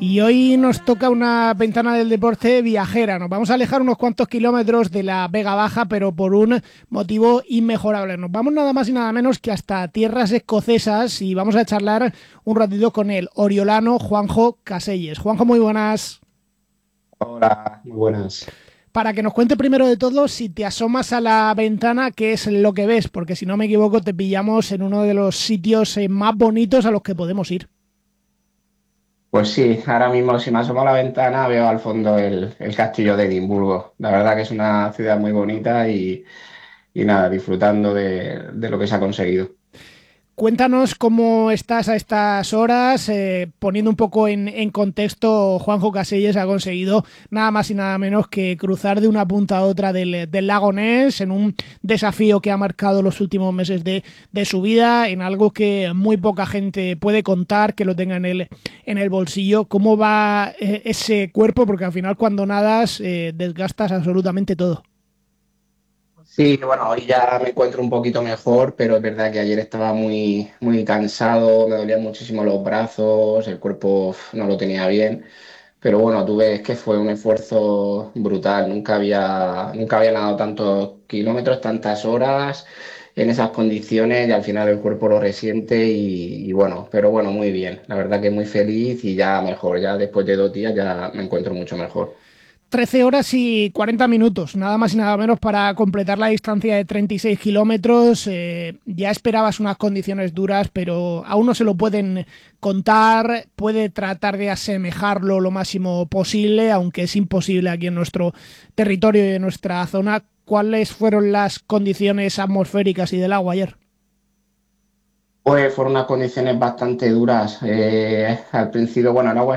Y hoy nos toca una ventana del deporte viajera. Nos vamos a alejar unos cuantos kilómetros de la Vega Baja, pero por un motivo inmejorable. Nos vamos nada más y nada menos que hasta tierras escocesas y vamos a charlar un ratito con el oriolano Juanjo Caselles. Juanjo, muy buenas. Hola, muy buenas. Para que nos cuente primero de todo, si te asomas a la ventana, ¿qué es lo que ves? Porque si no me equivoco, te pillamos en uno de los sitios más bonitos a los que podemos ir. Pues sí, ahora mismo si me asomo a la ventana veo al fondo el castillo de Edimburgo. La verdad que es una ciudad muy bonita y nada, disfrutando de lo que se ha conseguido. Cuéntanos cómo estás a estas horas, poniendo un poco en contexto, Juanjo Caselles ha conseguido nada más y nada menos que cruzar de una punta a otra del lago Ness en un desafío que ha marcado los últimos meses de su vida, en algo que muy poca gente puede contar, que lo tenga en el bolsillo. ¿Cómo va ese cuerpo? Porque al final cuando nadas desgastas absolutamente todo. Sí, bueno, hoy ya me encuentro un poquito mejor, pero es verdad que ayer estaba muy cansado, me dolían muchísimo los brazos, el cuerpo no lo tenía bien. Pero bueno, tú ves que fue un esfuerzo brutal. Nunca había nadado tantos kilómetros, tantas horas en esas condiciones y al final el cuerpo lo resiente y bueno, pero bueno, muy bien. La verdad que muy feliz y ya mejor. Ya después de 2 días ya me encuentro mucho mejor. 13 horas y 40 minutos, nada más y nada menos para completar la distancia de 36 kilómetros. Ya esperabas unas condiciones duras, pero aún no se lo pueden contar. Puede tratar de asemejarlo lo máximo posible, aunque es imposible aquí en nuestro territorio y en nuestra zona. ¿Cuáles fueron las condiciones atmosféricas y del agua ayer? Pues fueron unas condiciones bastante duras. Al principio, bueno, el agua